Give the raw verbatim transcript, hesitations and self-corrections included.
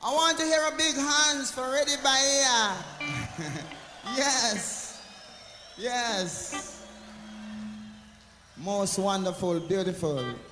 I want to hear a big hands for Ready Bahia. Yes. Yes. Most wonderful, beautiful.